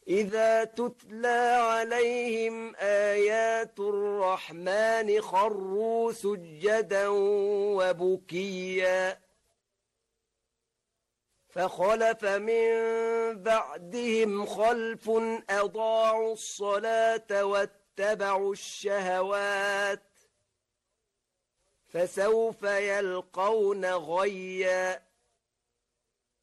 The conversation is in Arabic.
إذا تتلى عليهم آيات الرحمن خروا سجدا وبكيا فخلف من بعدهم خلف أضاعوا الصلاة واتبعوا الشهوات فسوف يلقون غيا